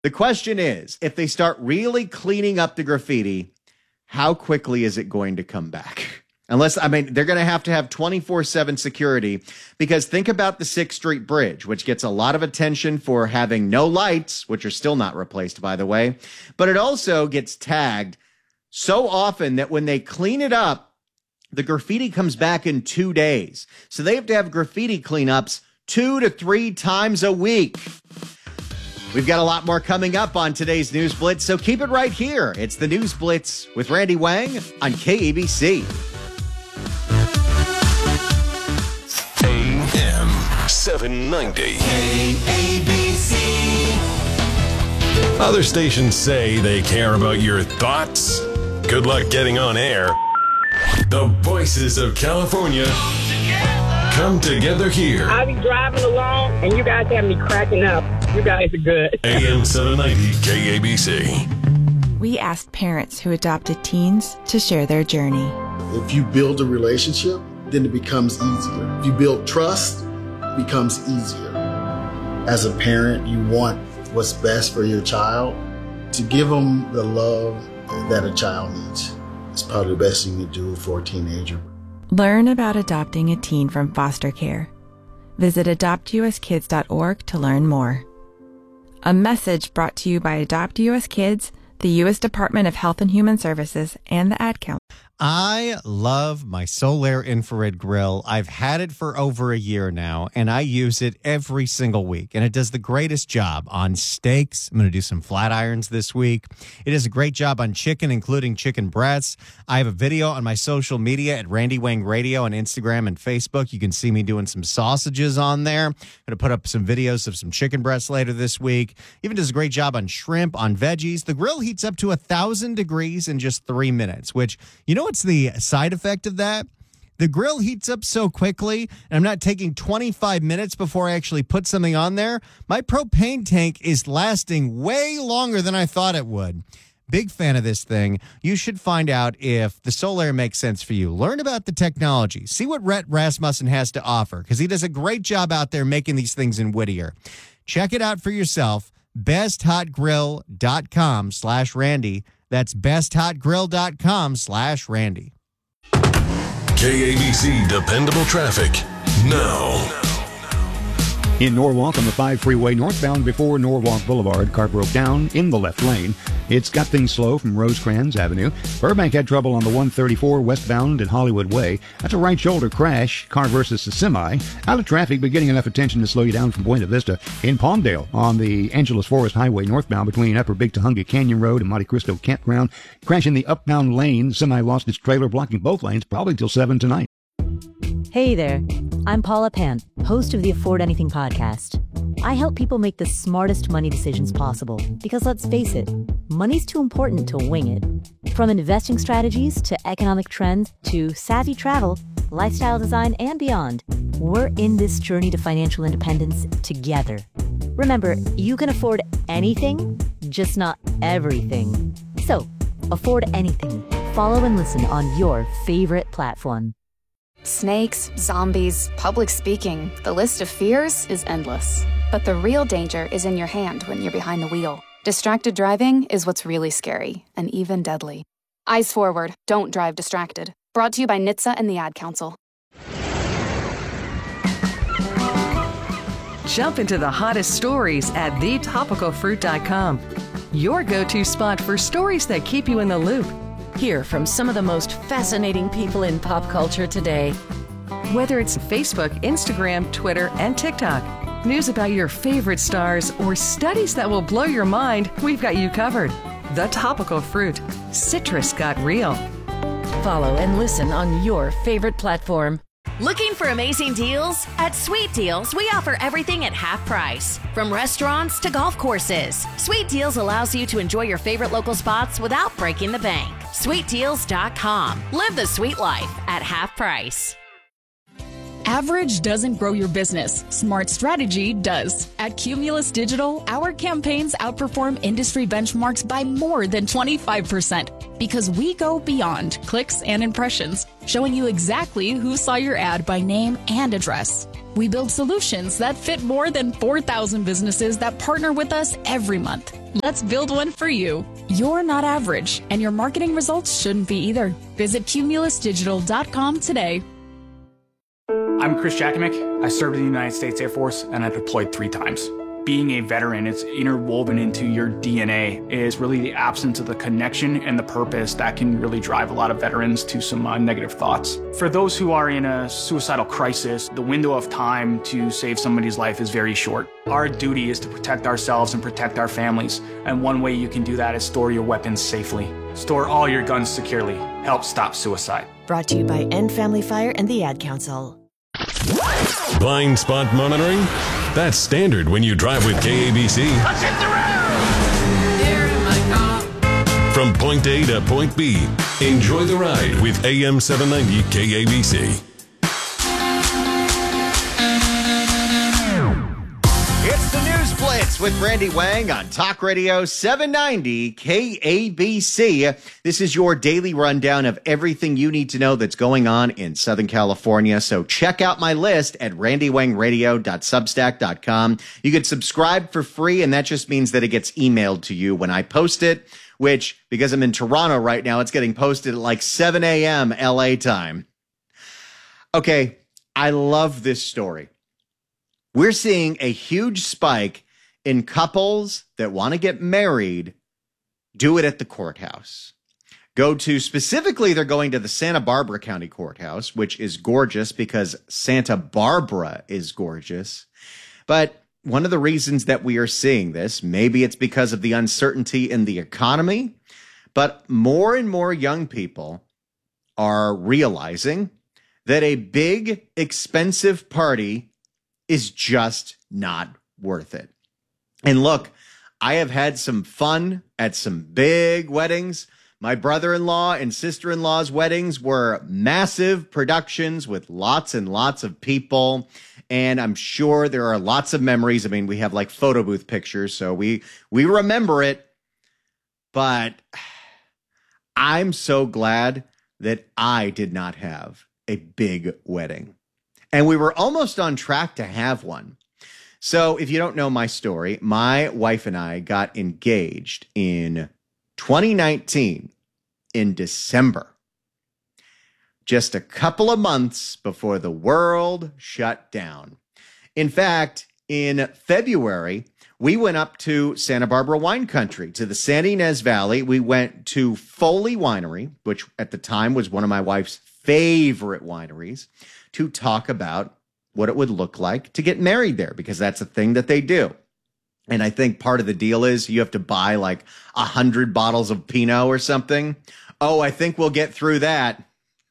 The question is, if they start really cleaning up the graffiti, how quickly is it going to come back? They're going to have 24/7 security, because think about the 6th Street Bridge, which gets a lot of attention for having no lights, which are still not replaced, by the way. But it also gets tagged so often that when they clean it up, the graffiti comes back in 2 days. So they have to have graffiti cleanups 2 to 3 times a week. We've got a lot more coming up on today's News Blitz, so keep it right here. It's the News Blitz with Randy Wang on KABC. AM 790. KABC. Other stations say they care about your thoughts. Good luck getting on air. The voices of California come together here. I'll be driving along, and you guys have me cracking up. You guys are good. AM 790 KABC. We asked parents who adopted teens to share their journey. If you build a relationship, then it becomes easier. If you build trust, it becomes easier. As a parent, you want what's best for your child. To give them the love that a child needs is probably the best thing you do for a teenager. Learn about adopting a teen from foster care. Visit adoptuskids.org to learn more. A message brought to you by Adopt US Kids, the U.S. Department of Health and Human Services, and the Ad Council. I love my Solaire infrared grill. I've had it for over a year now, and I use it every single week. And it does the greatest job on steaks. I'm going to do some flat irons this week. It does a great job on chicken, including chicken breasts. I have a video on my social media at Randy Wang Radio on Instagram and Facebook. You can see me doing some sausages on there. I'm going to put up some videos of some chicken breasts later this week. Even does a great job on shrimp, on veggies. The grill heats up to 1,000 degrees in just 3 minutes, which, you know, what's the side effect of that? The grill heats up so quickly, and I'm not taking 25 minutes before I actually put something on there. My propane tank is lasting way longer than I thought it would. Big fan of this thing. You should find out if the Solaire makes sense for you. Learn about the technology. See what Rhett Rasmussen has to offer, because he does a great job out there making these things in Whittier. Check it out for yourself. BestHotGrill.com/Randy. That's BestHotGrill.com/Randy. KABC Dependable Traffic now. In Norwalk on the 5 freeway northbound before Norwalk Boulevard, car broke down in the left lane. It's got things slow from Rosecrans Avenue. Burbank had trouble on the 134 westbound at Hollywood Way. That's a right shoulder crash, car versus a semi. Out of traffic, but getting enough attention to slow you down from Buena Vista. In Palmdale on the Angeles Forest Highway northbound between Upper Big Tahunga Canyon Road and Monte Cristo Campground. Crash in the upbound lane. The semi lost its trailer, blocking both lanes probably till 7 tonight. Hey there, I'm Paula Pant, host of the Afford Anything podcast. I help people make the smartest money decisions possible because, let's face it, money's too important to wing it. From investing strategies to economic trends to savvy travel, lifestyle design, and beyond, we're in this journey to financial independence together. Remember, you can afford anything, just not everything. So, afford anything. Follow and listen on your favorite platform. Snakes, zombies, public speaking, the list of fears is endless. But the real danger is in your hand when you're behind the wheel. Distracted driving is what's really scary and even deadly. Eyes forward, don't drive distracted. Brought to you by NHTSA and the Ad Council. Jump into the hottest stories at thetopicalfruit.com. Your go-to spot for stories that keep you in the loop. Hear from some of the most fascinating people in pop culture today. Whether it's Facebook, Instagram, Twitter, and TikTok, news about your favorite stars, or studies that will blow your mind, we've got you covered. The Topical Fruit. Citrus got real. Follow and listen on your favorite platform. Looking for amazing deals? At Sweet Deals, we offer everything at half price. From restaurants to golf courses, Sweet Deals allows you to enjoy your favorite local spots without breaking the bank. SweetDeals.com. Live the sweet life at half price. Average doesn't grow your business. Smart strategy does. At Cumulus Digital, our campaigns outperform industry benchmarks by more than 25% because we go beyond clicks and impressions, showing you exactly who saw your ad by name and address. We build solutions that fit more than 4,000 businesses that partner with us every month. Let's build one for you. You're not average, and your marketing results shouldn't be either. Visit cumulusdigital.com today. I'm Chris Jakovic. I served in the United States Air Force, and I deployed 3 times. Being a veteran, it's interwoven into your DNA, is really the absence of the connection and the purpose that can really drive a lot of veterans to some negative thoughts. For those who are in a suicidal crisis, the window of time to save somebody's life is very short. Our duty is to protect ourselves and protect our families, and one way you can do that is store your weapons safely. Store all your guns securely. Help stop suicide. Brought to you by End Family Fire and the Ad Council. Blind spot monitoring? That's standard when you drive with KABC. Let's hit the road! Here in my car. From point A to point B, enjoy the ride with AM 790 KABC. It's the News Blitz with Randy Wang on Talk Radio 790 KABC. This is your daily rundown of everything you need to know that's going on in Southern California. So check out my list at randywangradio.substack.com. You can subscribe for free, and that just means that it gets emailed to you when I post it, which, because I'm in Toronto right now, it's getting posted at like 7 a.m. LA time. Okay, I love this story. We're seeing a huge spike in couples that want to get married, do it at the courthouse. Specifically, they're going to the Santa Barbara County Courthouse, which is gorgeous because Santa Barbara is gorgeous. But one of the reasons that we are seeing this, maybe it's because of the uncertainty in the economy, but more and more young people are realizing that a big, expensive party is just not worth it. And look, I have had some fun at some big weddings. My brother-in-law and sister-in-law's weddings were massive productions with lots and lots of people. And I'm sure there are lots of memories. I mean, we have like photo booth pictures, so we remember it. But I'm so glad that I did not have a big wedding. And we were almost on track to have one. So if you don't know my story, my wife and I got engaged in 2019 in December, just a couple of months before the world shut down. In fact, in February, we went up to Santa Barbara wine country, to the Santa Ynez Valley. We went to Foley Winery, which at the time was one of my wife's favorite wineries, to talk about what it would look like to get married there, because that's a thing that they do. And I think part of the deal is you have to buy like 100 bottles of Pinot or something. Oh, I think we'll get through that.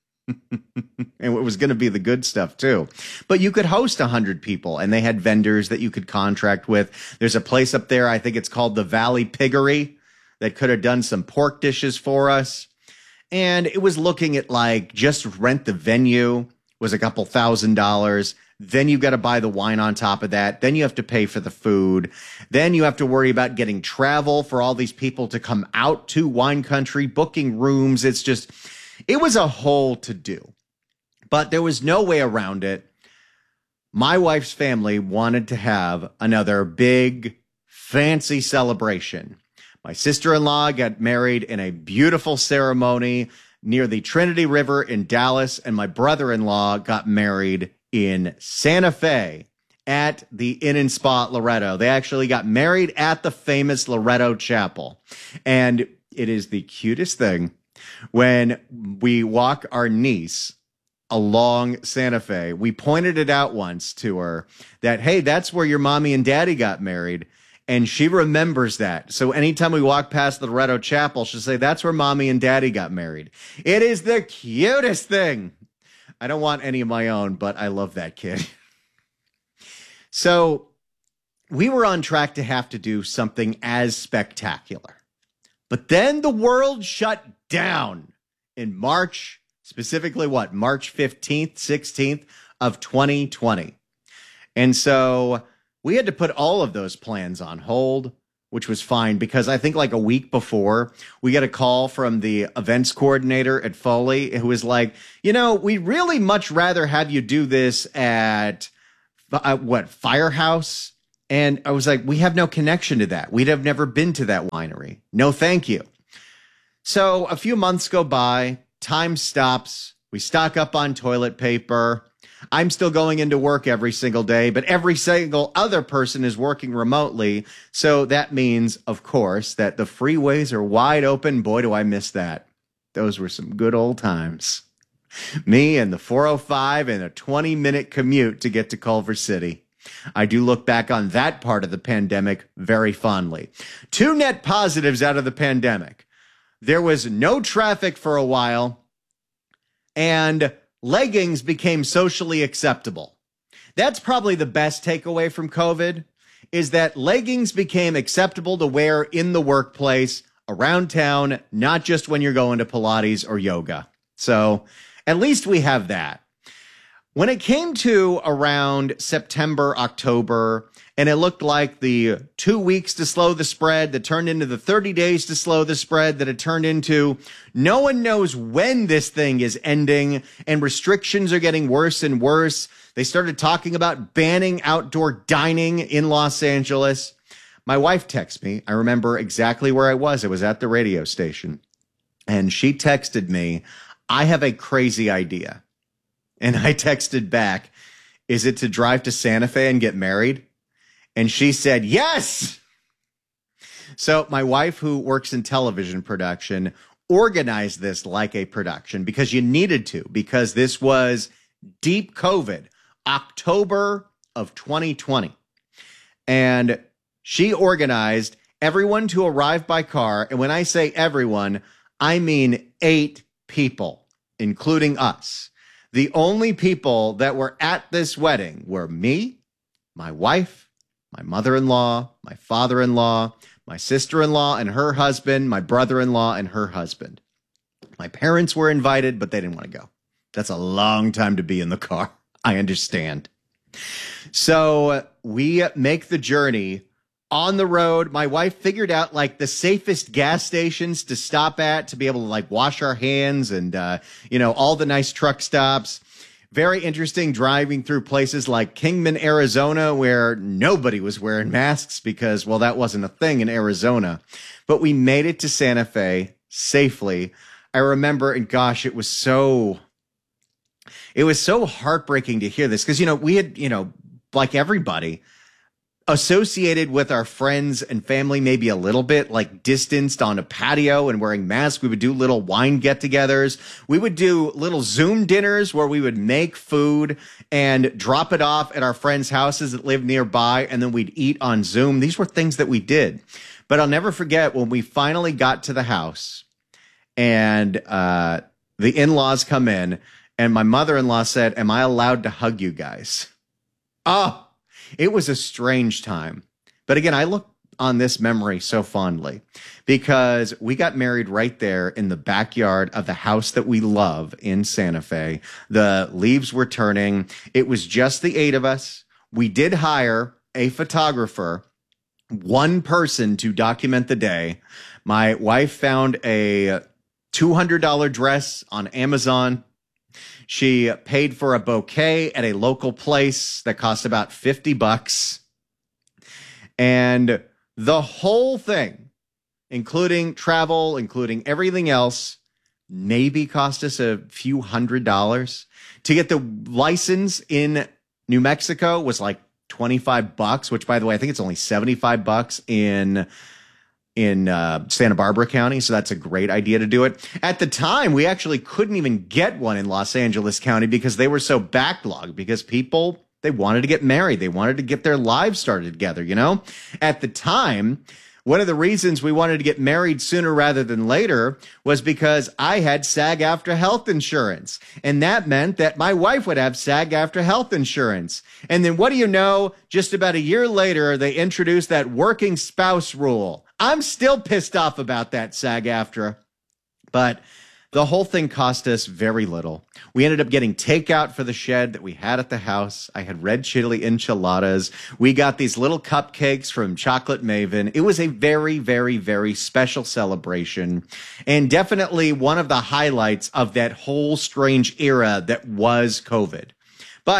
And it was going to be the good stuff too. But you could host 100 people, and they had vendors that you could contract with. There's a place up there, I think it's called the Valley Piggery, that could have done some pork dishes for us. And it was looking at like just rent the venue was a couple $1,000. Then you've got to buy the wine on top of that. Then you have to pay for the food. Then you have to worry about getting travel for all these people to come out to wine country, booking rooms. It was a whole to-do. But there was no way around it. My wife's family wanted to have another big, fancy celebration. My sister-in-law got married in a beautiful ceremony near the Trinity River in Dallas, and my brother-in-law got married in Santa Fe at the Inn and Spa Loretto. They actually got married at the famous Loretto Chapel. And it is the cutest thing when we walk our niece along Santa Fe. We pointed it out once to her that, hey, that's where your mommy and daddy got married. And she remembers that. So anytime we walk past the Loretto Chapel, she'll say, that's where mommy and daddy got married. It is the cutest thing. I don't want any of my own, but I love that kid. So we were on track to have to do something as spectacular. But then the world shut down in March, specifically March 15th, 16th of 2020. And so we had to put all of those plans on hold, which was fine because I think like a week before, we got a call from the events coordinator at Foley who was like, we'd really much rather have you do this at Firehouse. And I was like, we have no connection to that. We'd have never been to that winery. No, thank you. So a few months go by, time stops. We stock up on toilet paper. I'm still going into work every single day, but every single other person is working remotely. So that means, of course, that the freeways are wide open. Boy, do I miss that. Those were some good old times. Me and the 405 and a 20-minute commute to get to Culver City. I do look back on that part of the pandemic very fondly. 2 net positives out of the pandemic. There was no traffic for a while, and leggings became socially acceptable. That's probably the best takeaway from COVID, is that leggings became acceptable to wear in the workplace, around town, not just when you're going to Pilates or yoga. So at least we have that. When it came to around September, October, and it looked like the 2 weeks to slow the spread that turned into the 30 days to slow the spread that it turned into, no one knows when this thing is ending, and restrictions are getting worse and worse. They started talking about banning outdoor dining in Los Angeles. My wife texted me. I remember exactly where I was. I was at the radio station, and she texted me, "I have a crazy idea." And I texted back, "Is it to drive to Santa Fe and get married?" And she said, "Yes." So my wife, who works in television production, organized this like a production because you needed to, because this was deep COVID, October of 2020. And she organized everyone to arrive by car. And when I say everyone, I mean 8 people, including us. The only people that were at this wedding were me, my wife, my mother-in-law, my father-in-law, my sister-in-law and her husband, my brother-in-law and her husband. My parents were invited, but they didn't want to go. That's a long time to be in the car. I understand. So we make the journey on the road. My wife figured out like the safest gas stations to stop at to be able to like wash our hands and, all the nice truck stops. Very interesting driving through places like Kingman, Arizona, where nobody was wearing masks because, well, that wasn't a thing in Arizona. But we made it to Santa Fe safely. I remember, and gosh, it was so heartbreaking to hear this because, we had, like everybody, associated with our friends and family, maybe a little bit like distanced on a patio and wearing masks. We would do little wine get-togethers. We would do little Zoom dinners where we would make food and drop it off at our friends' houses that lived nearby, and then we'd eat on Zoom. These were things that we did. But I'll never forget when we finally got to the house and the in-laws come in, and my mother-in-law said, "Am I allowed to hug you guys?" Oh, it was a strange time. But again, I look on this memory so fondly because we got married right there in the backyard of the house that we love in Santa Fe. The leaves were turning. It was just the 8 of us. We did hire a photographer, one person to document the day. My wife found a $200 dress on Amazon. She paid for a bouquet at a local place that cost about $50. And the whole thing, including travel, including everything else, maybe cost us a few $100s. To get the license in New Mexico was like $25, which, by the way, I think it's only $75 in Santa Barbara County. So that's a great idea to do it. At the time, we actually couldn't even get one in Los Angeles County because they were so backlogged, because people, they wanted to get married. They wanted to get their lives started together, At the time, one of the reasons we wanted to get married sooner rather than later was because I had SAG-AFTRA health insurance. And that meant that my wife would have SAG-AFTRA health insurance. And then what do you know? Just about a year later, they introduced that working spouse rule. I'm still pissed off about that SAG-AFTRA, but the whole thing cost us very little. We ended up getting takeout for the shed that we had at the house. I had red chili enchiladas. We got these little cupcakes from Chocolate Maven. It was a very, very, very special celebration, and definitely one of the highlights of that whole strange era that was COVID. But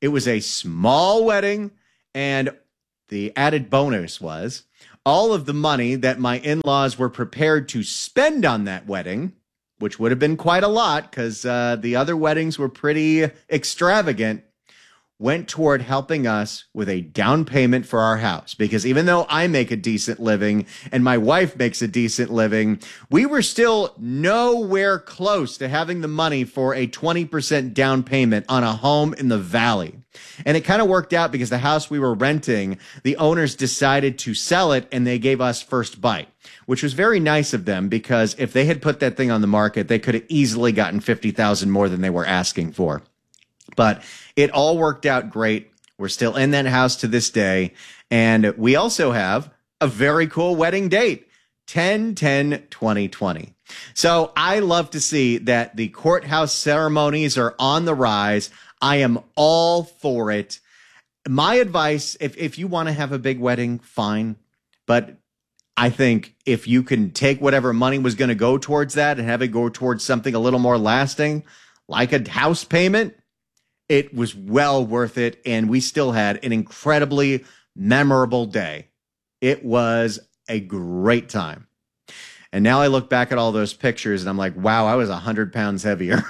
It was a small wedding, and the added bonus was all of the money that my in-laws were prepared to spend on that wedding, which would have been quite a lot because the other weddings were pretty extravagant, went toward helping us with a down payment for our house. Because even though I make a decent living and my wife makes a decent living, we were still nowhere close to having the money for a 20% down payment on a home in the valley. And it kind of worked out because the house we were renting, the owners decided to sell it and they gave us first bite, which was very nice of them because if they had put that thing on the market, they could have easily gotten $50,000 more than they were asking for. But it all worked out great. We're still in that house to this day. And we also have a very cool wedding date, 10/10/2020. So I love to see that the courthouse ceremonies are on the rise. I am all for it. My advice, if you want to have a big wedding, fine. But I think if you can take whatever money was going to go towards that and have it go towards something a little more lasting, like a house payment, it was well worth it, and we still had an incredibly memorable day. It was a great time. And now I look back at all those pictures, and I'm like, wow, I was 100 pounds heavier.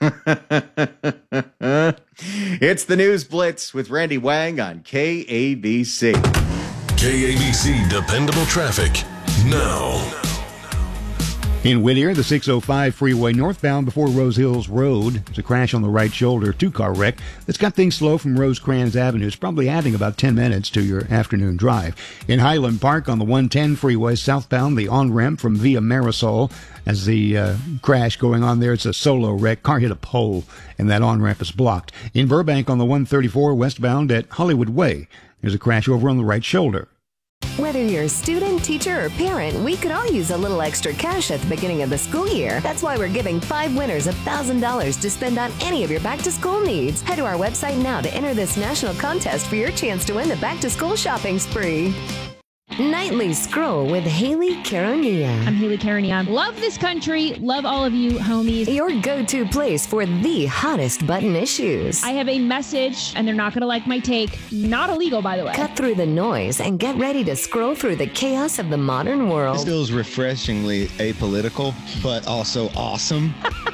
It's the News Blitz with Randy Wang on KABC. KABC Dependable Traffic now. In Whittier, the 605 freeway northbound before Rose Hills Road. There's a crash on the right shoulder, two-car wreck. That's got things slow from Rosecrans Avenue. It's probably adding about 10 minutes to your afternoon drive. In Highland Park on the 110 freeway southbound, the on-ramp from Via Marisol. As the crash going on there, it's a solo wreck. Car hit a pole, and that on-ramp is blocked. In Burbank on the 134 westbound at Hollywood Way, there's a crash over on the right shoulder. Whether you're a student, teacher, or parent, we could all use a little extra cash at the beginning of the school year. That's why we're giving 5 winners $1,000 to spend on any of your back-to-school needs. Head to our website now to enter this national contest for your chance to win the back-to-school shopping spree. Nightly Scroll with Haley Caronia. I'm Haley Caronia. Love this country. Love all of you, homies. Your go-to place for the hottest button issues. I have a message, and they're not going to like my take. Not illegal, by the way. Cut through the noise and get ready to scroll through the chaos of the modern world. This feels refreshingly apolitical, but also awesome.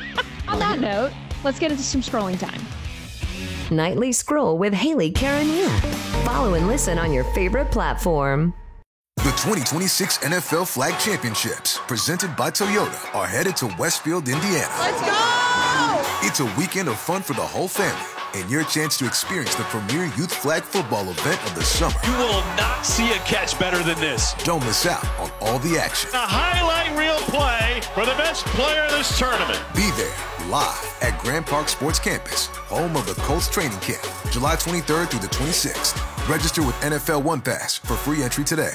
On that note, let's get into some scrolling time. Nightly Scroll with Haley Caronia. Follow and listen on your favorite platform. The 2026 NFL Flag Championships, presented by Toyota, are headed to Westfield, Indiana. Let's go! It's a weekend of fun for the whole family and your chance to experience the premier youth flag football event of the summer. You will not see a catch better than this. Don't miss out on all the action. A highlight reel play for the best player of this tournament. Be there live at Grand Park Sports Campus, home of the Colts training camp, July 23rd through the 26th. Register with NFL One Pass for free entry today.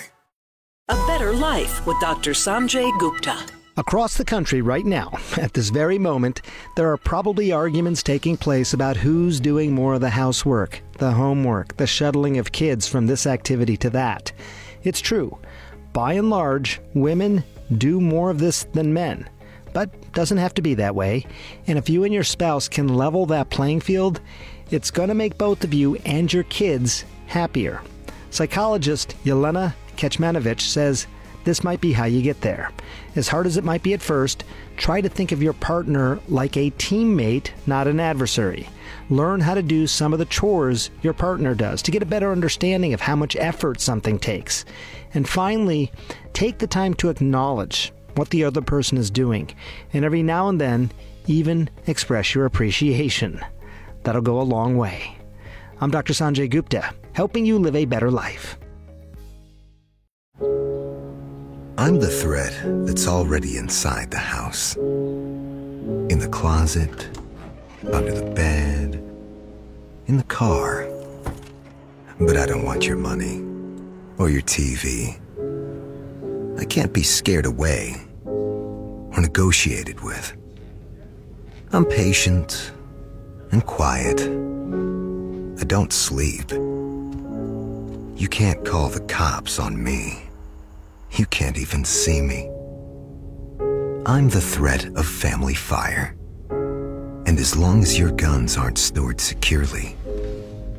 A better life with Dr. Sanjay Gupta. Across the country right now, at this very moment, there are probably arguments taking place about who's doing more of the housework, the homework, the shuttling of kids from this activity to that. It's true. By and large, women do more of this than men. But doesn't have to be that way. And if you and your spouse can level that playing field, it's going to make both of you and your kids happier. Psychologist Yelena Kecmanovic says this might be how you get there. As hard as it might be at first, try to think of your partner like a teammate, not an adversary. Learn how to do some of the chores your partner does to get a better understanding of how much effort something takes. And finally, take the time to acknowledge what the other person is doing, and every now and then, even express your appreciation. That'll go a long way. I'm Dr. Sanjay Gupta, helping you live a better life. I'm the thread that's already inside the house. In the closet, under the bed, in the car. But I don't want your money or your TV. I can't be scared away or negotiated with. I'm patient and quiet. I don't sleep. You can't call the cops on me. You can't even see me. I'm the threat of family fire. And as long as your guns aren't stored securely,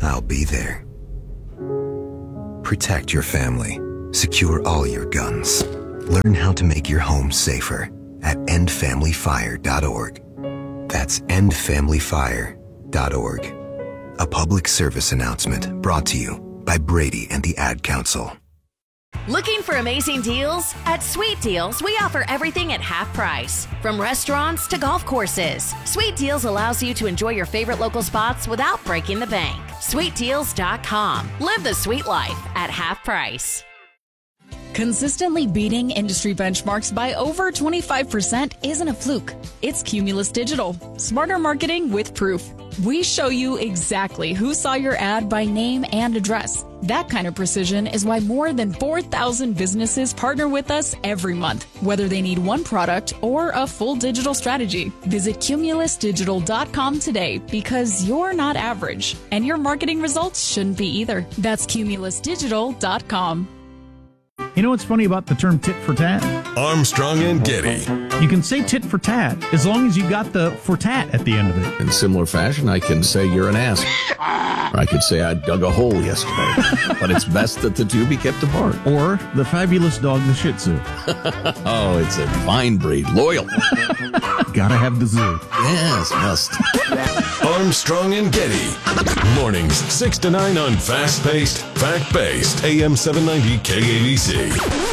I'll be there. Protect your family. Secure all your guns. Learn how to make your home safer at endfamilyfire.org. That's endfamilyfire.org. A public service announcement brought to you by Brady and the Ad Council. Looking for amazing deals? At Sweet Deals, we offer everything at half price. From restaurants to golf courses, Sweet Deals allows you to enjoy your favorite local spots without breaking the bank. SweetDeals.com. Live the sweet life at half price. Consistently beating industry benchmarks by over 25% isn't a fluke. It's Cumulus Digital. Smarter marketing with proof. We show you exactly who saw your ad by name and address. That kind of precision is why more than 4,000 businesses partner with us every month, whether they need one product or a full digital strategy. Visit cumulusdigital.com today because you're not average, and your marketing results shouldn't be either. That's cumulusdigital.com. You know what's funny about the term tit for tat? Armstrong and Getty. You can say tit for tat as long as you got the for tat at the end of it. In similar fashion, I can say you're an ass. Or I could say I dug a hole yesterday. But it's best that the two be kept apart. Or the fabulous dog, the Shih Tzu. Oh, it's a fine breed. Loyal. Gotta have the zoo. Yes, must. Armstrong and Getty. Mornings 6 to 9 on fast-paced, fact-based AM 790 KABC.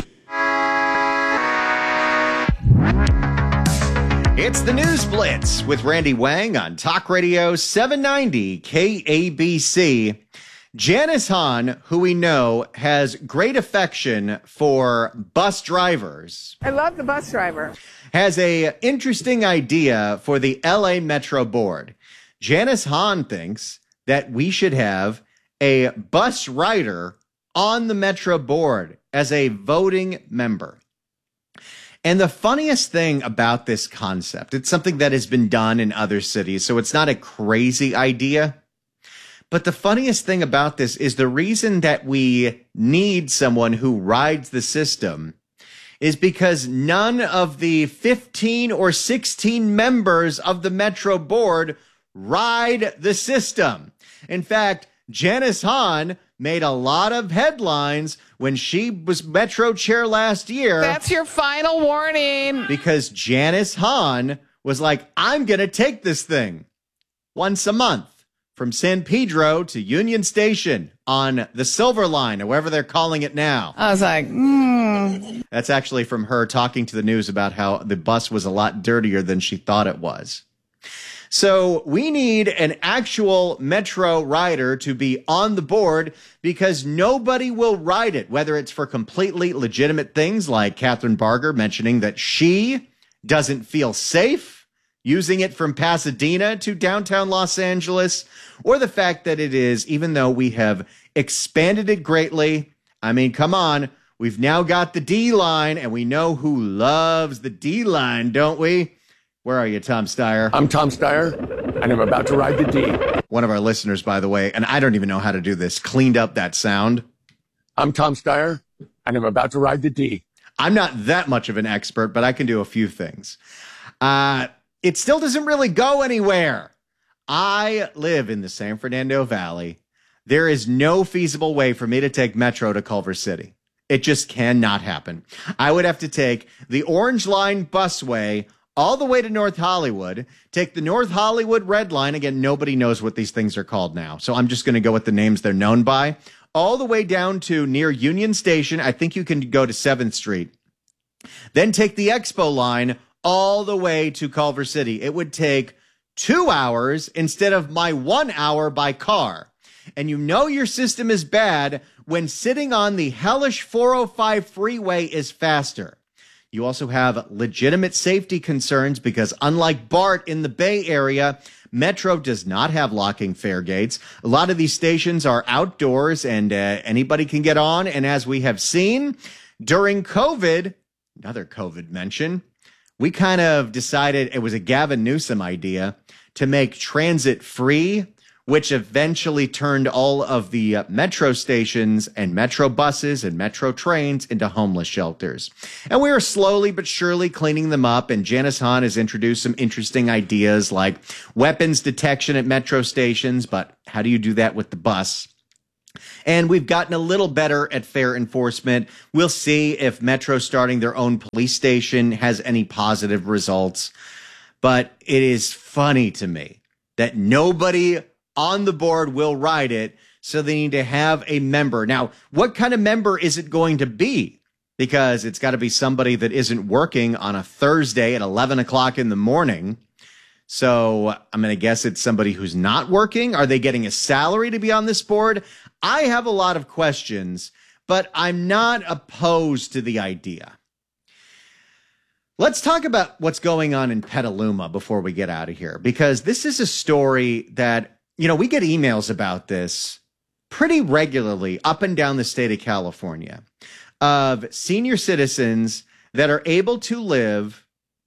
It's the News Blitz with Randy Wang on Talk Radio 790 KABC. Janice Hahn, who we know has great affection for bus drivers. I love the bus driver. Has a interesting idea for the LA Metro Board. Janice Hahn thinks that we should have a bus rider on the Metro Board as a voting member. And the funniest thing about this concept, it's something that has been done in other cities, so it's not a crazy idea. But the funniest thing about this is the reason that we need someone who rides the system is because none of the 15 or 16 members of the Metro Board ride the system. In fact, Janice Hahn made a lot of headlines when she was Metro chair last year. That's your final warning. Because Janice Hahn was like, I'm going to take this thing once a month from San Pedro to Union Station on the Silver Line, or whatever they're calling it now. I was like, That's actually from her talking to the news about how the bus was a lot dirtier than she thought it was. So we need an actual Metro rider to be on the board because nobody will ride it, whether it's for completely legitimate things like Catherine Barger mentioning that she doesn't feel safe using it from Pasadena to downtown Los Angeles, or the fact that it is, even though we have expanded it greatly, I mean, come on, we've now got the D line, and we know who loves the D line, don't we? Where are you, Tom Steyer? I'm Tom Steyer, and I'm about to ride the D. One of our listeners, by the way, and I don't even know how to do this, cleaned up that sound. I'm Tom Steyer, and I'm about to ride the D. I'm not that much of an expert, but I can do a few things. It still doesn't really go anywhere. I live in the San Fernando Valley. There is no feasible way for me to take Metro to Culver City. It just cannot happen. I would have to take the Orange Line busway all the way to North Hollywood, take the North Hollywood Red Line. Again, nobody knows what these things are called now, so I'm just going to go with the names they're known by. All the way down to near Union Station. I think you can go to 7th Street. Then take the Expo line all the way to Culver City. It would take 2 hours instead of my 1 hour by car. And you know your system is bad when sitting on the hellish 405 freeway is faster. You also have legitimate safety concerns because unlike BART in the Bay Area, Metro does not have locking fare gates. A lot of these stations are outdoors and anybody can get on. And as we have seen during COVID, another COVID mention, we kind of decided it was a Gavin Newsom idea to make transit free which eventually turned all of the metro stations and metro buses and metro trains into homeless shelters. And we are slowly but surely cleaning them up, and Janice Hahn has introduced some interesting ideas like weapons detection at metro stations, but how do you do that with the bus? And we've gotten a little better at fare enforcement. We'll see if Metro starting their own police station has any positive results. But it is funny to me that nobody on the board will ride it, so they need to have a member. Now, what kind of member is it going to be? Because it's got to be somebody that isn't working on a Thursday at 11 o'clock in the morning. So I'm going to guess it's somebody who's not working. Are they getting a salary to be on this board? I have a lot of questions, but I'm not opposed to the idea. Let's talk about what's going on in Petaluma before we get out of here, because this is a story that, we get emails about this pretty regularly up and down the state of California of senior citizens that are able to live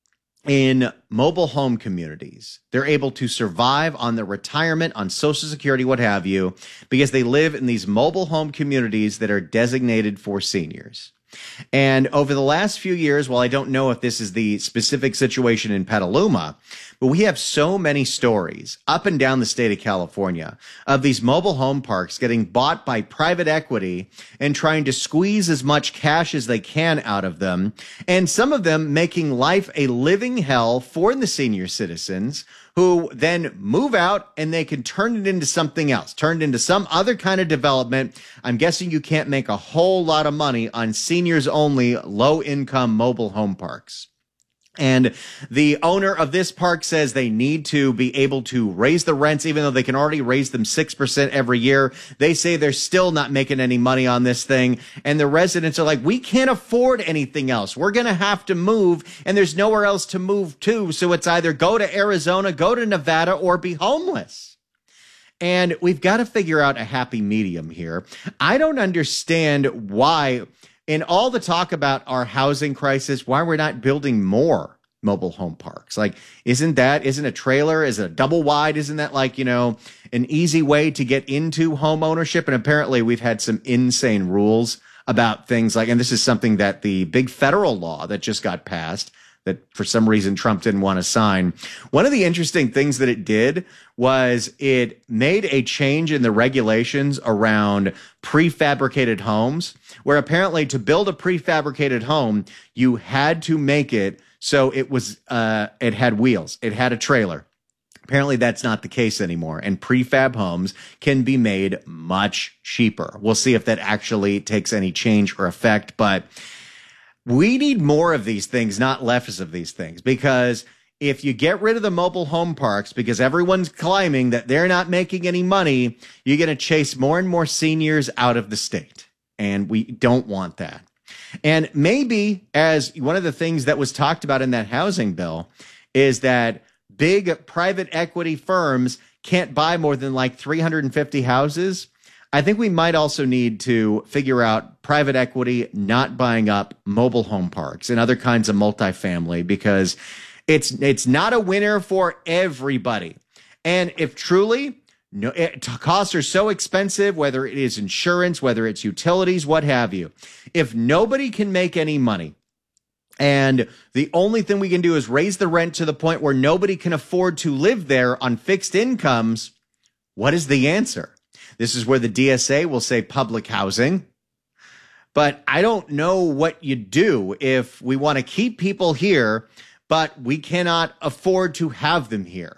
in mobile home communities. They're able to survive on their retirement, on Social Security, what have you, because they live in these mobile home communities that are designated for seniors. And over the last few years, while I don't know if this is the specific situation in Petaluma, but we have so many stories up and down the state of California of these mobile home parks getting bought by private equity and trying to squeeze as much cash as they can out of them. And some of them making life a living hell for the senior citizens, who then move out and they can turn it into something else, turn it into some other kind of development. I'm guessing you can't make a whole lot of money on seniors only, low income mobile home parks. And the owner of this park says they need to be able to raise the rents, even though they can already raise them 6% every year. They say they're still not making any money on this thing. And the residents are like, we can't afford anything else. We're going to have to move, and there's nowhere else to move to. So it's either go to Arizona, go to Nevada, or be homeless. And we've got to figure out a happy medium here. I don't understand why, in all the talk about our housing crisis, why we're not building more mobile home parks. Like, isn't a trailer, is it a double wide? Isn't that like, an easy way to get into home ownership? And apparently we've had some insane rules about things like, and this is something that the big federal law that just got passed that for some reason Trump didn't want to sign. One of the interesting things that it did was it made a change in the regulations around prefabricated homes, where apparently to build a prefabricated home, you had to make it so it was it had wheels, it had a trailer. Apparently that's not the case anymore, and prefab homes can be made much cheaper. We'll see if that actually takes any change or effect, but we need more of these things, not less of these things, because if you get rid of the mobile home parks because everyone's claiming that they're not making any money, you're going to chase more and more seniors out of the state. And we don't want that. And maybe, as one of the things that was talked about in that housing bill, is that big private equity firms can't buy more than like 350 houses. I think we might also need to figure out private equity not buying up mobile home parks and other kinds of multifamily, because it's not a winner for everybody. And if truly costs are so expensive, whether it is insurance, whether it's utilities, what have you, if nobody can make any money and the only thing we can do is raise the rent to the point where nobody can afford to live there on fixed incomes, what is the answer? This is where the DSA will say public housing. But I don't know what you do if we want to keep people here, but we cannot afford to have them here.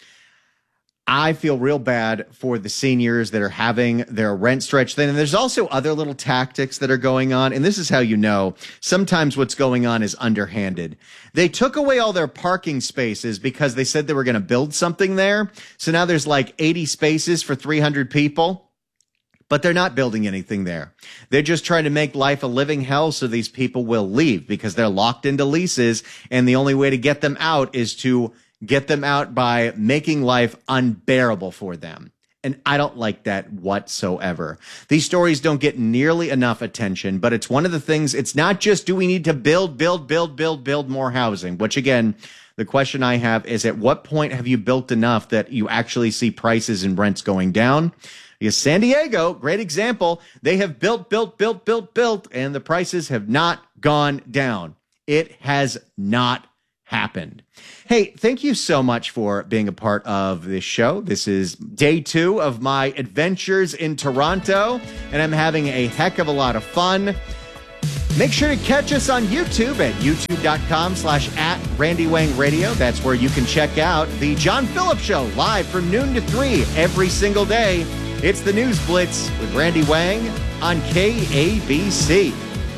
I feel real bad for the seniors that are having their rent stretched thin. And there's also other little tactics that are going on. And this is how you know sometimes what's going on is underhanded. They took away all their parking spaces because they said they were going to build something there. So now there's like 80 spaces for 300 people, but they're not building anything there. They're just trying to make life a living hell so these people will leave because they're locked into leases. And the only way to get them out is to get them out by making life unbearable for them. And I don't like that whatsoever. These stories don't get nearly enough attention, but it's one of the things, it's not just do we need to build more housing, which again, the question I have is at what point have you built enough that you actually see prices and rents going down? Because San Diego, great example, they have built, and the prices have not gone down. It has not happened. Hey, thank you so much for being a part of this show. This is day 2 of my adventures in Toronto, and I'm having a heck of a lot of fun. Make sure to catch us on YouTube at youtube.com/@RandyWangRadio. That's where you can check out the John Phillips Show live from noon to 3 every single day. It's the News Blitz with Randy Wang on KABC.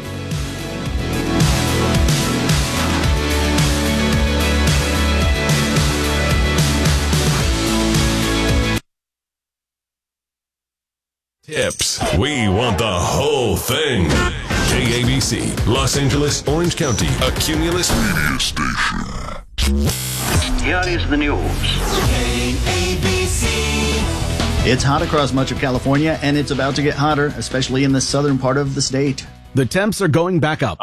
Tips. We want the whole thing. KABC, Los Angeles, Orange County, a Cumulus media station. Here is the news. KABC. It's hot across much of California, and it's about to get hotter, especially in the southern part of the state. The temps are going back up.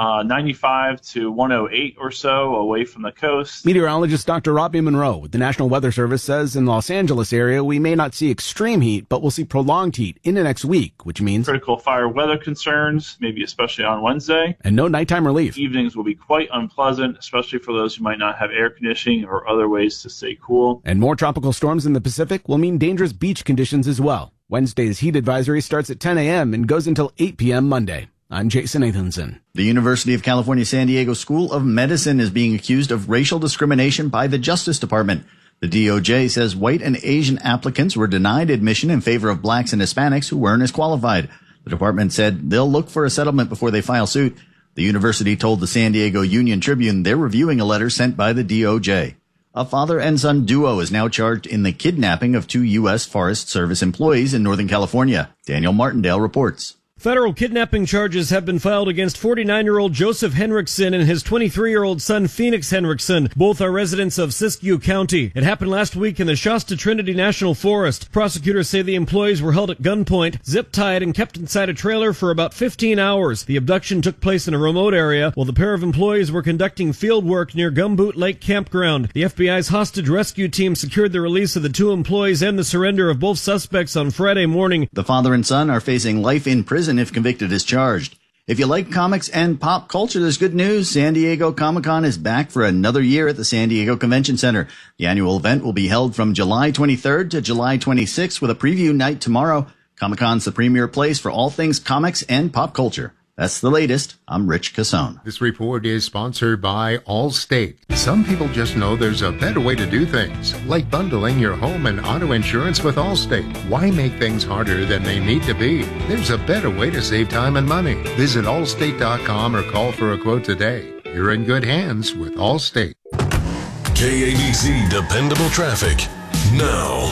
95 to 108 or so away from the coast. Meteorologist Dr. Robbie Monroe with the National Weather Service says in the Los Angeles area, we may not see extreme heat, but we'll see prolonged heat into next week, which means critical fire weather concerns, maybe especially on Wednesday. And no nighttime relief. Evenings will be quite unpleasant, especially for those who might not have air conditioning or other ways to stay cool. And more tropical storms in the Pacific will mean dangerous beach conditions as well. Wednesday's heat advisory starts at 10 a.m. and goes until 8 p.m. Monday. I'm Jason Nathanson. The University of California San Diego School of Medicine is being accused of racial discrimination by the Justice Department. The DOJ says white and Asian applicants were denied admission in favor of blacks and Hispanics who weren't as qualified. The department said they'll look for a settlement before they file suit. The university told the San Diego Union Tribune they're reviewing a letter sent by the DOJ. A father and son duo is now charged in the kidnapping of 2 U.S. Forest Service employees in Northern California. Daniel Martindale reports. Federal kidnapping charges have been filed against 49-year-old Joseph Henriksen and his 23-year-old son Phoenix Henriksen. Both are residents of Siskiyou County. It happened last week in the Shasta Trinity National Forest. Prosecutors say the employees were held at gunpoint, zip-tied, and kept inside a trailer for about 15 hours. The abduction took place in a remote area while the pair of employees were conducting field work near Gumboot Lake Campground. The FBI's hostage rescue team secured the release of the 2 employees and the surrender of both suspects on Friday morning. The father and son are facing life in prison if convicted as charged. If you like comics and pop culture, there's good news. San Diego Comic-Con is back for another year at the San Diego Convention Center. The annual event will be held from July 23rd to July 26th with a preview night tomorrow. Comic-Con's the premier place for all things comics and pop culture. That's the latest. I'm Rich Cassone. This report is sponsored by Allstate. Some people just know there's a better way to do things, like bundling your home and auto insurance with Allstate. Why make things harder than they need to be? There's a better way to save time and money. Visit allstate.com or call for a quote today. You're in good hands with Allstate. KABC Dependable Traffic now.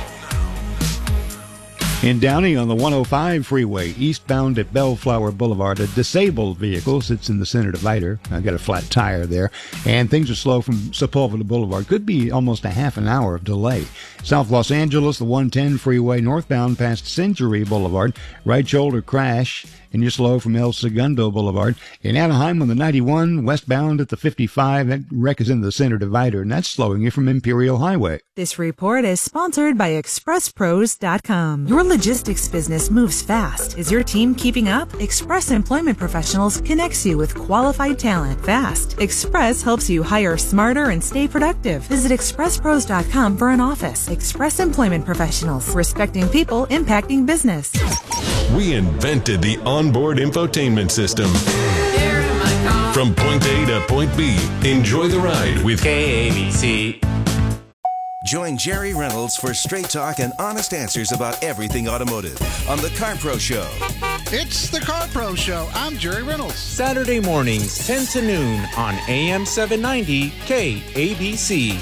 In Downey on the 105 freeway, eastbound at Bellflower Boulevard, a disabled vehicle sits in the center divider. I got a flat tire there, and things are slow from Sepulveda Boulevard. Could be almost a half an hour of delay. South Los Angeles, the 110 freeway, northbound past Century Boulevard, right shoulder crash, and you're slow from El Segundo Boulevard. In Anaheim on the 91, westbound at the 55, that wreck is in the center divider, and that's slowing you from Imperial Highway. This report is sponsored by ExpressPros.com. Your logistics business moves fast. Is your team keeping up? Express Employment Professionals connects you with qualified talent fast. Express helps you hire smarter and stay productive. Visit ExpressPros.com for an office. Express Employment Professionals, respecting people, impacting business. We invented the onboard infotainment system. From point A to point B, enjoy the ride with KABC. Join Jerry Reynolds for straight talk and honest answers about everything automotive on The Car Pro Show. It's The Car Pro Show. I'm Jerry Reynolds. Saturday mornings, 10 to noon on AM 790 KABC.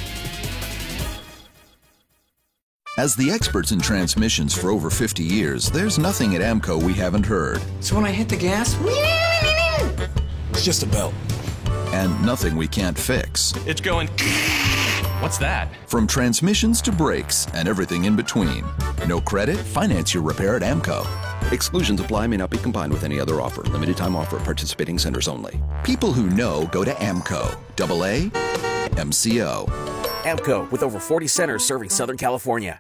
As the experts in transmissions for over 50 years, there's nothing at AMCO we haven't heard. So when I hit the gas, it's just a belt. And nothing we can't fix. It's going. What's that? From transmissions to brakes and everything in between. No credit? Finance your repair at AMCO. Exclusions apply, may not be combined with any other offer. Limited time offer, participating centers only. People who know go to AMCO. AA MCO. AMCO, with over 40 centers serving Southern California.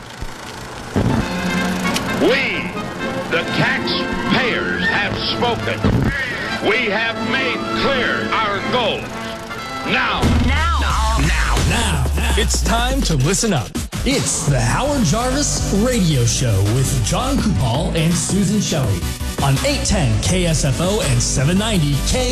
We, the taxpayers, have spoken. We have made clear our goals. Now. It's time to listen up. It's the Howard Jarvis Radio Show with John Kupal and Susan Shelley on 810 KSFO and 790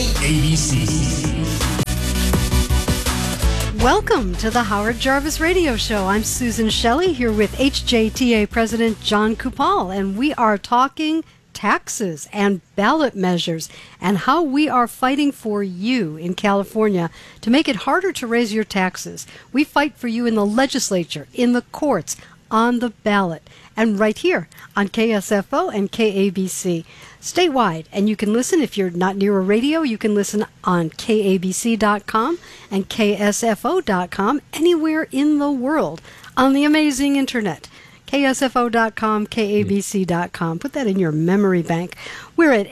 KABC. Welcome to the Howard Jarvis Radio Show. I'm Susan Shelley here with HJTA President John Kupal, and we are talking taxes and ballot measures and how we are fighting for you in California to make it harder to raise your taxes. We fight for you in the legislature, in the courts, on the ballot, and right here on KSFO and KABC statewide. And you can listen, if you're not near a radio, you can listen on KABC.com and KSFO.com anywhere in the world on the amazing internet. KSFO.com, KABC.com. Put that in your memory bank. We're at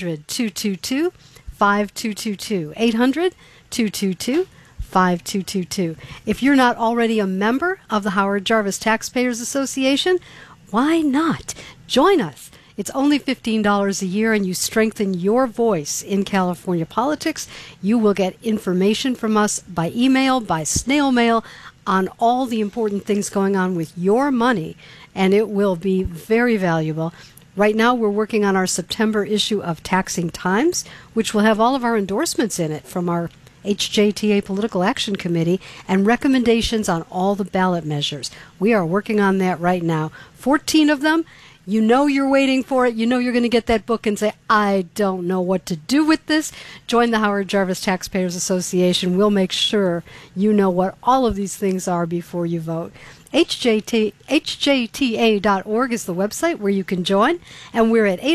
800-222-5222. 800-222-5222. If you're not already a member of the Howard Jarvis Taxpayers Association, why not? Join us. It's only $15 a year, and you strengthen your voice in California politics. You will get information from us by email, by snail mail, on all the important things going on with your money, and it will be very valuable. Right now, we're working on our September issue of Taxing Times, which will have all of our endorsements in it from our HJTA Political Action Committee and recommendations on all the ballot measures. We are working on that right now. 14 of them. You know you're waiting for it. You know you're going to get that book and say, I don't know what to do with this. Join the Howard Jarvis Taxpayers Association. We'll make sure you know what all of these things are before you vote. HJTA.org is the website where you can join. And we're at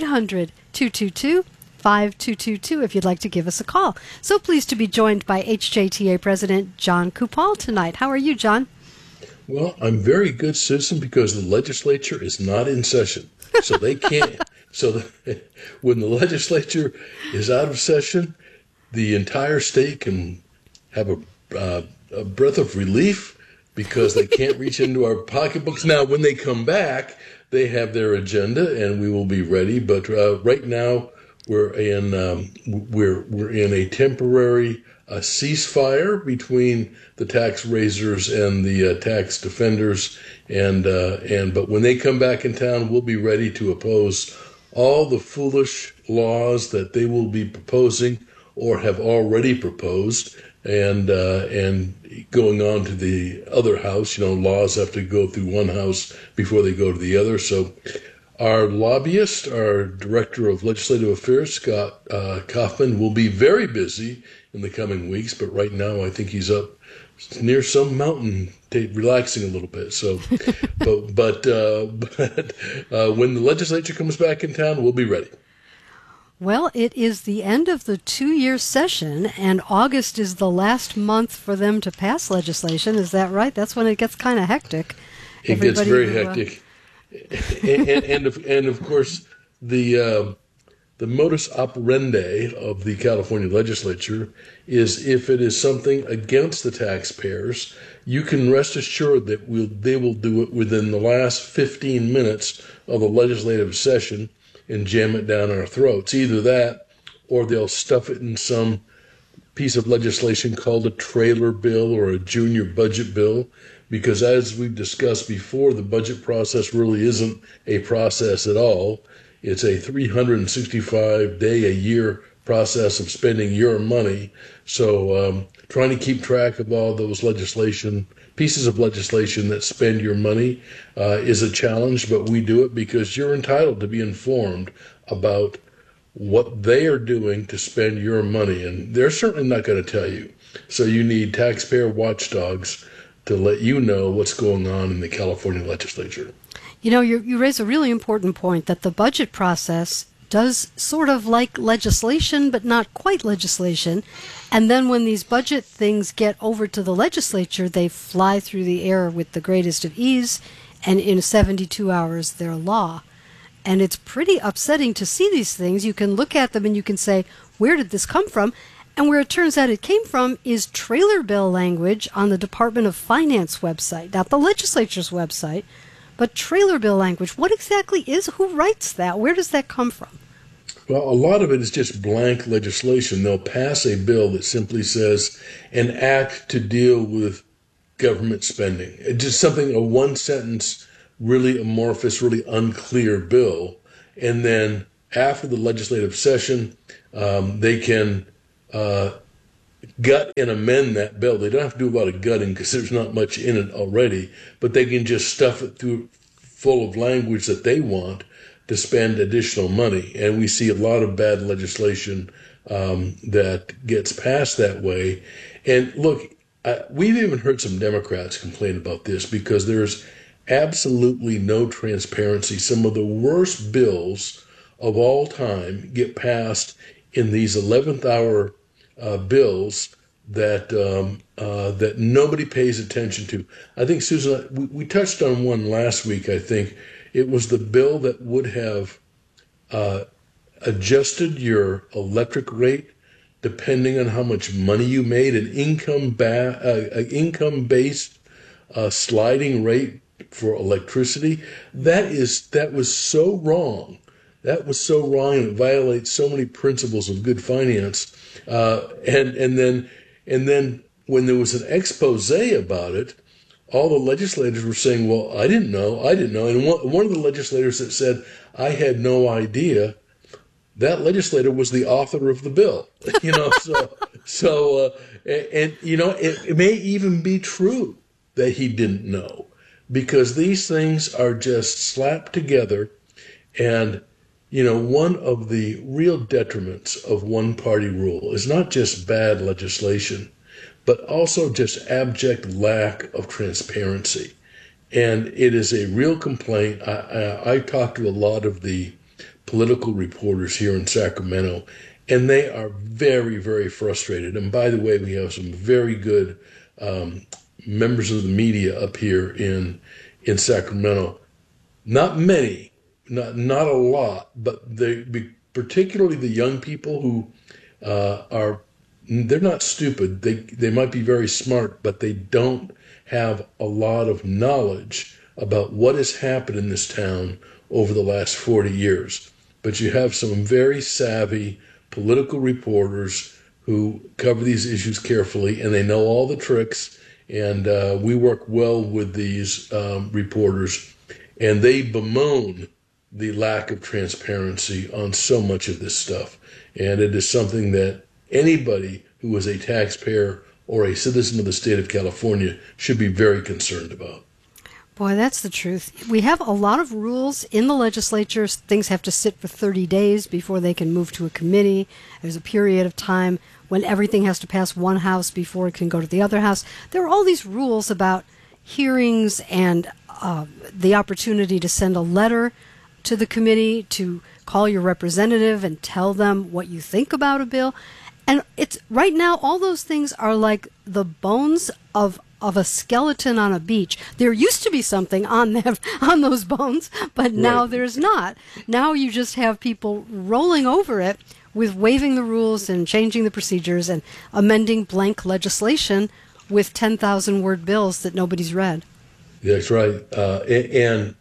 800-222-5222 if you'd like to give us a call. So pleased to be joined by HJTA President John Kupal tonight. How are you, John? Well, I'm very good, Susan, because the legislature is not in session. So they can't. When the legislature is out of session, the entire state can have a breath of relief because they can't reach into our pocketbooks. Now, when they come back, they have their agenda, and we will be ready. But right now, we're in a temporary ceasefire between the tax raisers and the tax defenders, but when they come back in town, we'll be ready to oppose all the foolish laws that they will be proposing or have already proposed, and going on to the other house. Laws have to go through one house before they go to the other. So our lobbyist, our Director of Legislative Affairs, Scott Kaufman, will be very busy in the coming weeks, but right now I think he's up near some mountain relaxing a little bit. So, but when the legislature comes back in town, we'll be ready. Well, it is the end of the 2-year session, and August is the last month for them to pass legislation. Is that right? That's when it gets kind of hectic. It gets very hectic. And of course, the modus operandi of the California legislature is, if it is something against the taxpayers, you can rest assured that they will do it within the last 15 minutes of the legislative session and jam it down our throats. Either that, or they'll stuff it in some piece of legislation called a trailer bill or a junior budget bill, because as we've discussed before, the budget process really isn't a process at all. It's a 365-day-a-year process of spending your money. So trying to keep track of all those pieces of legislation that spend your money is a challenge, but we do it because you're entitled to be informed about what they are doing to spend your money, and they're certainly not going to tell you. So you need taxpayer watchdogs to let you know what's going on in the California legislature. You raise a really important point, that the budget process does sort of like legislation, but not quite legislation. And then when these budget things get over to the legislature, they fly through the air with the greatest of ease, and in 72 hours, they're law. And it's pretty upsetting to see these things. You can look at them and you can say, where did this come from? And where it turns out it came from is trailer bill language on the Department of Finance website, not the legislature's website, but trailer bill language. What exactly is, who writes that? Where does that come from? Well, a lot of it is just blank legislation. They'll pass a bill that simply says an act to deal with government spending. It's just something, a one sentence, really amorphous, really unclear bill. And then after the legislative session, they can gut and amend that bill. They don't have to do a lot of gutting because there's not much in it already, but they can just stuff it through full of language that they want to spend additional money. And we see a lot of bad legislation that gets passed that way. And look, we've even heard some Democrats complain about this because there's absolutely no transparency. Some of the worst bills of all time get passed in these 11th hour bills that that nobody pays attention to. I think, Susan, we touched on one last week. I think it was the bill that would have adjusted your electric rate depending on how much money you made, an income-based sliding rate for electricity. That was so wrong. That was so wrong, and it violates so many principles of good finance. And then when there was an expose about it, all the legislators were saying, "Well, I didn't know." And one of the legislators that said, "I had no idea," that legislator was the author of the bill. It may even be true that he didn't know, because these things are just slapped together. And one of the real detriments of one-party rule is not just bad legislation, but also just abject lack of transparency. And it is a real complaint. I talked to a lot of the political reporters here in Sacramento, and they are very, very frustrated. And by the way, we have some very good members of the media up here in Sacramento. Not many, not a lot, but particularly the young people who they're not stupid. They might be very smart, but they don't have a lot of knowledge about what has happened in this town over the last 40 years. But you have some very savvy political reporters who cover these issues carefully, and they know all the tricks. And we work well with these reporters, and they bemoan the lack of transparency on so much of this stuff. And it is something that anybody who is a taxpayer or a citizen of the state of California should be very concerned about. Boy, that's the truth. We have a lot of rules in the legislature. Things have to sit for 30 days before they can move to a committee. There's a period of time when everything has to pass one house before it can go to the other house. There are all these rules about hearings and the opportunity to send a letter to the committee, to call your representative and tell them what you think about a bill. And it's right now, all those things are like the bones of a skeleton on a beach. There used to be something on them, on those bones, but now there's not. Now you just have people rolling over it with waiving the rules and changing the procedures and amending blank legislation with 10,000-word bills that nobody's read. That's right. The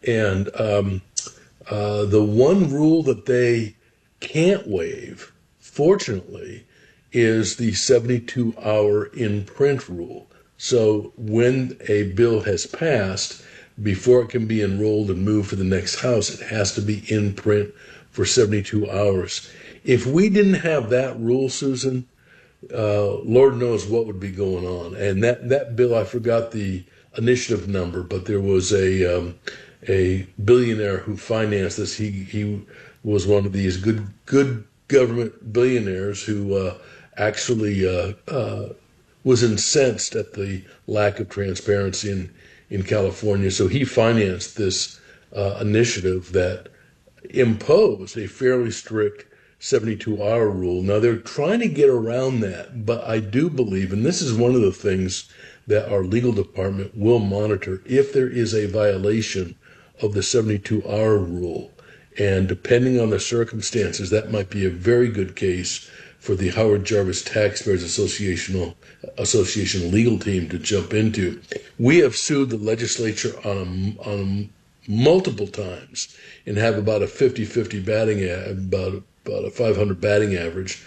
one rule that they can't waive, fortunately, is the 72-hour in-print rule. So when a bill has passed, before it can be enrolled and moved to the next house, it has to be in print for 72 hours. If we didn't have that rule, Susan, Lord knows what would be going on. And that bill, I forgot the initiative number, but there was a billionaire who financed this. He was one of these good government billionaires who actually was incensed at the lack of transparency in California. So he financed this initiative that impose a fairly strict 72-hour rule. Now, they're trying to get around that, but I do believe, and this is one of the things that our legal department will monitor, if there is a violation of the 72-hour rule. And depending on the circumstances, that might be a very good case for the Howard Jarvis Taxpayers Association legal team to jump into. We have sued the legislature on multiple times and have about a 50-50 batting, about a 500 batting average.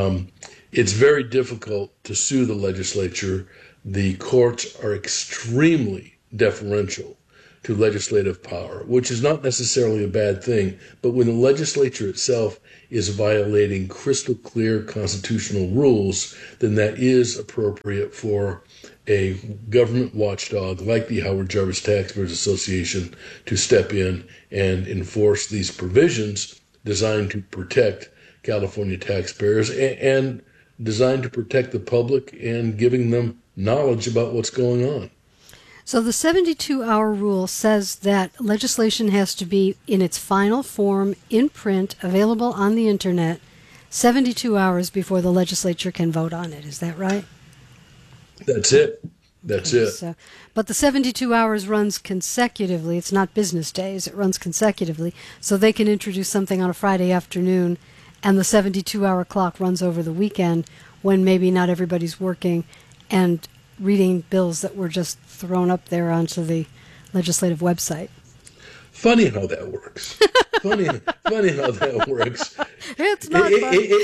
It's very difficult to sue the legislature. The courts are extremely deferential to legislative power, which is not necessarily a bad thing. But when the legislature itself is violating crystal clear constitutional rules, then that is appropriate for a government watchdog like the Howard Jarvis Taxpayers Association to step in and enforce these provisions designed to protect California taxpayers and designed to protect the public and giving them knowledge about what's going on. So the 72-hour rule says that legislation has to be in its final form, in print, available on the Internet, 72 hours before the legislature can vote on it. Is that right? That's it. That's it. So, but the 72 hours runs consecutively. It's not business days. It runs consecutively. So they can introduce something on a Friday afternoon, and the 72-hour clock runs over the weekend when maybe not everybody's working and reading bills that were just thrown up there onto the legislative website. Funny how that works. funny how that works. It's not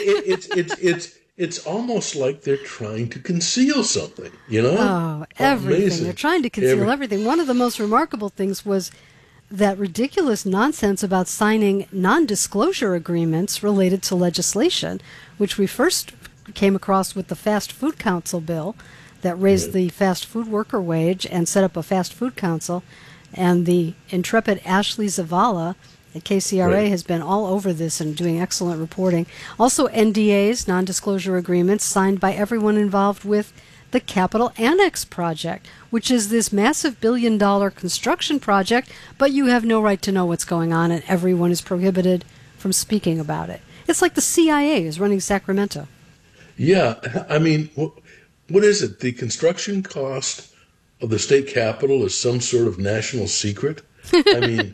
funny. It's almost like they're trying to conceal something, you know? Oh, everything. Amazing. They're trying to conceal everything. One of the most remarkable things was that ridiculous nonsense about signing non-disclosure agreements related to legislation, which we first came across with the Fast Food Council bill that raised the fast food worker wage and set up a fast food council. And the intrepid Ashley Zavala at KCRA has been all over this and doing excellent reporting. Also NDAs, non-disclosure agreements, signed by everyone involved with the Capitol Annex project, which is this massive billion-dollar construction project, but you have no right to know what's going on, and everyone is prohibited from speaking about it. It's like the CIA is running Sacramento. Yeah, I mean, what is it? The construction cost of the state capitol is some sort of national secret? I mean,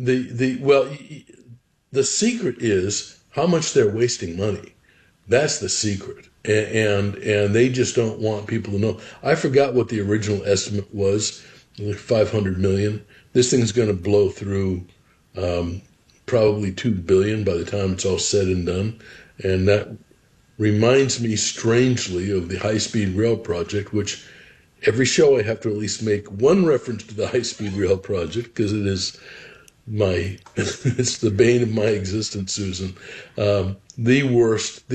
the secret is how much they're wasting money. That's the secret. And they just don't want people to know. I forgot what the original estimate was, like $500 million. This thing's going to blow through probably $2 billion by the time it's all said and done. And that reminds me strangely of the high-speed rail project, which every show I have to at least make one reference to the high-speed rail project because it is it's the bane of my existence, Susan. The worst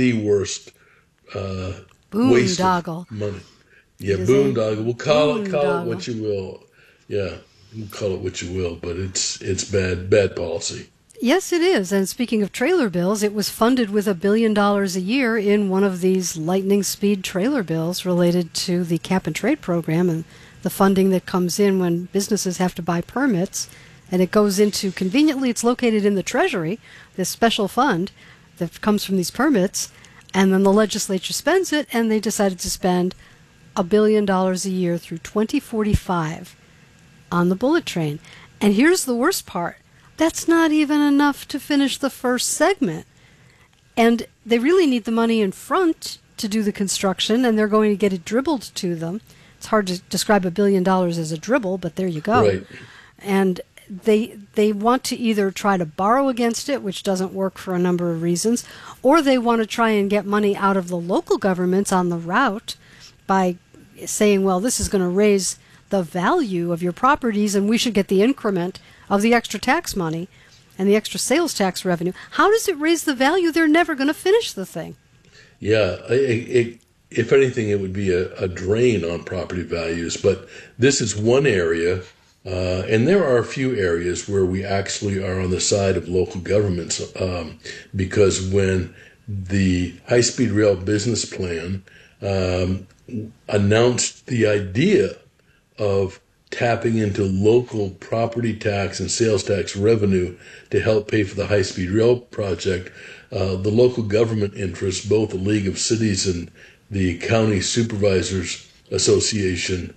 waste of money. Yeah, boondoggle. We'll call it what you will. Yeah, we'll call it what you will, but it's bad policy. Yes, it is. And speaking of trailer bills, it was funded with $1 billion a year in one of these lightning speed trailer bills related to the cap and trade program and the funding that comes in when businesses have to buy permits. And it goes into, conveniently, it's located in the Treasury, this special fund that comes from these permits. And then the legislature spends it, and they decided to spend $1 billion a year through 2045 on the bullet train. And here's the worst part. That's not even enough to finish the first segment. And they really need the money in front to do the construction, and they're going to get it dribbled to them. It's hard to describe $1 billion as a dribble, but there you go. Right. And they want to either try to borrow against it, which doesn't work for a number of reasons, or they want to try and get money out of the local governments on the route by saying, well, this is going to raise the value of your properties, and we should get the increment of the extra tax money and the extra sales tax revenue. How does it raise the value? They're never going to finish the thing. Yeah, if anything, it would be a drain on property values. But this is one area, and there are a few areas where we actually are on the side of local governments, because when the high-speed rail business plan announced the idea of tapping into local property tax and sales tax revenue to help pay for the high-speed rail project, the local government interests, both the League of Cities and the County Supervisors Association,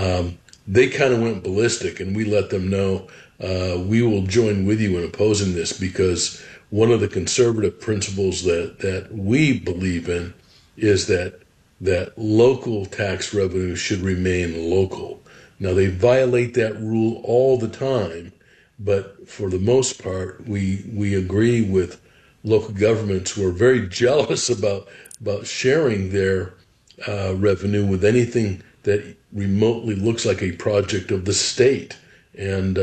they kind of went ballistic, and we let them know we will join with you in opposing this, because one of the conservative principles that we believe in is that local tax revenue should remain local. Now, they violate that rule all the time, but for the most part, we agree with local governments who are very jealous about sharing their revenue with anything that remotely looks like a project of the state. And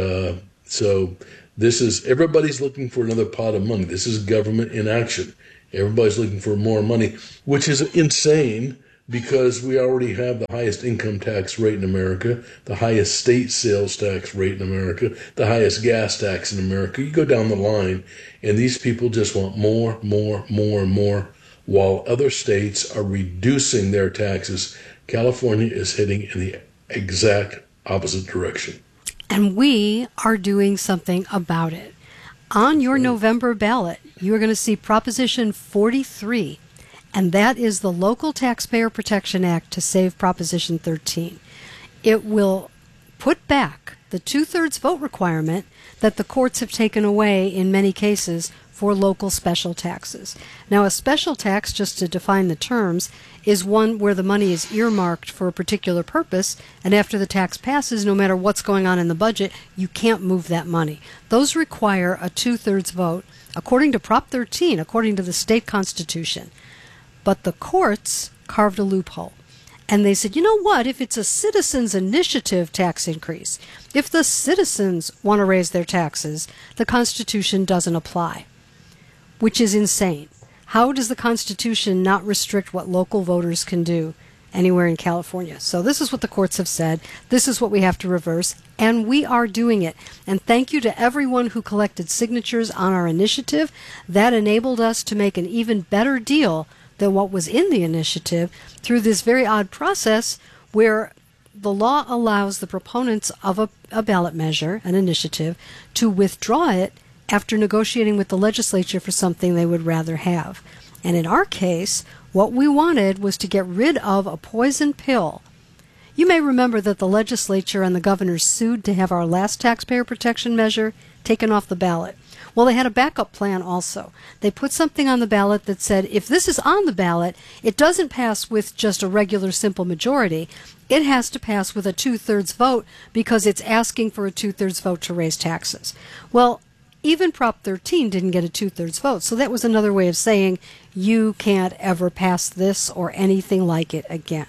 so everybody's looking for another pot of money. This is government in action. Everybody's looking for more money, which is insane, because we already have the highest income tax rate in America, the highest state sales tax rate in America, the highest gas tax in America. You go down the line, and these people just want more, and more, while other states are reducing their taxes. California is heading in the exact opposite direction. And we are doing something about it. On your November ballot, you are going to see Proposition 43, and that is the Local Taxpayer Protection Act to save Proposition 13. It will put back the 2/3 vote requirement that the courts have taken away in many cases for local special taxes. Now, a special tax, just to define the terms, is one where the money is earmarked for a particular purpose, and after the tax passes, no matter what's going on in the budget, you can't move that money. Those require a 2/3 vote, according to Prop 13, according to the state constitution. But the courts carved a loophole. And they said, you know what, if it's a citizens' initiative tax increase, if the citizens want to raise their taxes, the Constitution doesn't apply, which is insane. How does the Constitution not restrict what local voters can do anywhere in California? So this is what the courts have said. This is what we have to reverse, and we are doing it. And thank you to everyone who collected signatures on our initiative. That enabled us to make an even better deal than what was in the initiative through this very odd process where the law allows the proponents of a ballot measure, an initiative, to withdraw it after negotiating with the legislature for something they would rather have. And in our case, what we wanted was to get rid of a poison pill. You may remember that the legislature and the governor sued to have our last taxpayer protection measure taken off the ballot. Well, they had a backup plan also. They put something on the ballot that said, if this is on the ballot, it doesn't pass with just a regular simple majority. It has to pass with a 2/3 vote because it's asking for a 2/3 vote to raise taxes. Well, even Prop 13 didn't get a 2/3 vote, so that was another way of saying you can't ever pass this or anything like it again.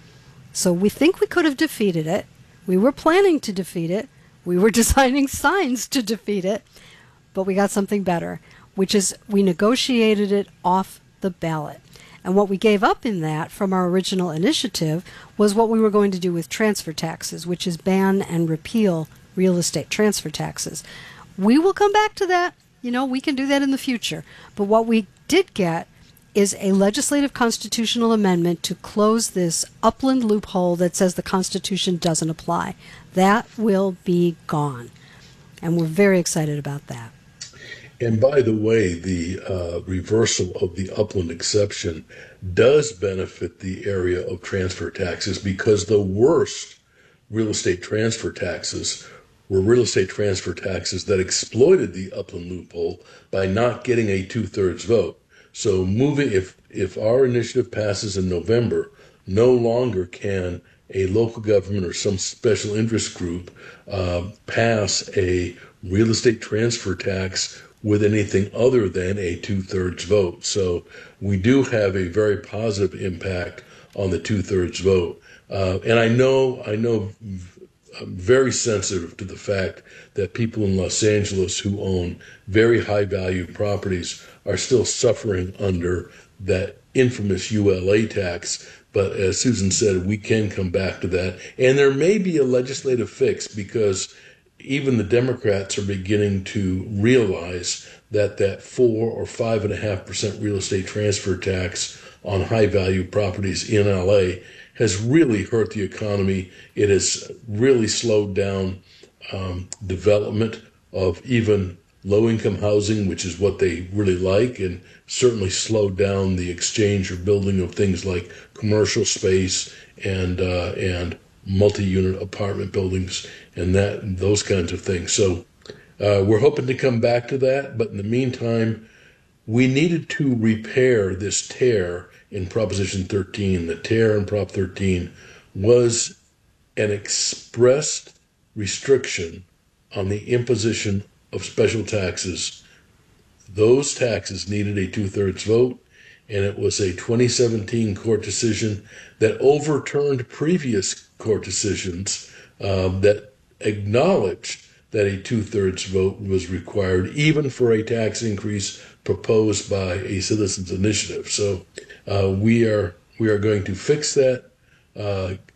So we think we could have defeated it. We were planning to defeat it. We were designing signs to defeat it. But we got something better, which is we negotiated it off the ballot. And what we gave up in that from our original initiative was what we were going to do with transfer taxes, which is ban and repeal real estate transfer taxes. We will come back to that. You know, we can do that in the future. But what we did get is a legislative constitutional amendment to close this upland loophole that says the Constitution doesn't apply. That will be gone. And we're very excited about that. And by the way, the reversal of the upland exception does benefit the area of transfer taxes, because the worst real estate transfer taxes were real estate transfer taxes that exploited the upland loophole by not getting a 2/3 vote. So if our initiative passes in November, no longer can a local government or some special interest group pass a real estate transfer tax with anything other than a 2/3 vote. So we do have a very positive impact on the 2/3 vote. And I know I'm very sensitive to the fact that people in Los Angeles who own very high value properties are still suffering under that infamous ULA tax. But as Susan said, we can come back to that. And there may be a legislative fix, because even the Democrats are beginning to realize that 4 or 5.5% real estate transfer tax on high value properties in LA has really hurt the economy. It has really slowed down development of even low-income housing, which is what they really like, and certainly slowed down the exchange or building of things like commercial space and multi-unit apartment buildings and those kinds of things. So we're hoping to come back to that, but in the meantime, we needed to repair this tear in Proposition 13. The tear in Prop 13 was an expressed restriction on the imposition of special taxes. Those taxes needed a 2/3 vote, and it was a 2017 court decision that overturned previous court decisions that acknowledged that a 2/3 vote was required, even for a tax increase proposed by a citizens' initiative. So we are going to fix that